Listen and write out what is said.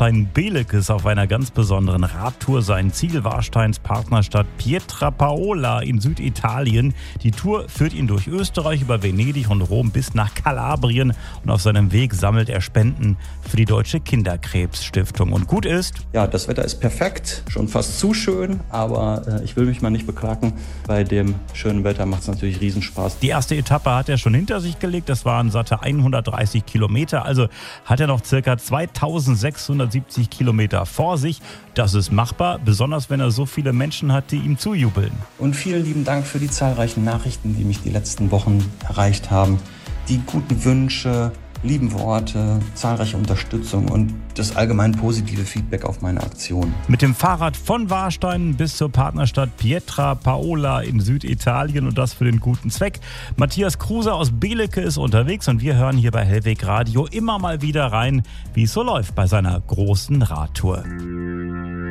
Warstein-Belekes auf einer ganz besonderen Radtour. Sein Ziel Warsteins Partnerstadt Pietrapaola in Süditalien. Die Tour führt ihn durch Österreich, über Venedig und Rom bis nach Kalabrien. Und auf seinem Weg sammelt er Spenden für die Deutsche Kinderkrebsstiftung. Und gut ist... Ja, das Wetter ist perfekt, schon fast zu schön, aber ich will mich mal nicht beklagen. Bei dem schönen Wetter macht es natürlich Riesenspaß. Die erste Etappe hat er schon hinter sich gelegt. Das waren satte 130 Kilometer. Also hat er noch circa 2670 Kilometer vor sich. Das ist machbar, besonders wenn er so viele Menschen hat, die ihm zujubeln. Und vielen lieben Dank für die zahlreichen Nachrichten, die mich die letzten Wochen erreicht haben. Die guten Wünsche, lieben Worte, zahlreiche Unterstützung und das allgemein positive Feedback auf meine Aktion. Mit dem Fahrrad von Warstein bis zur Partnerstadt Pietrapaola in Süditalien und das für den guten Zweck. Matthias Kruse aus Beleke ist unterwegs und wir hören hier bei Hellweg Radio immer mal wieder rein, wie es so läuft bei seiner großen Radtour.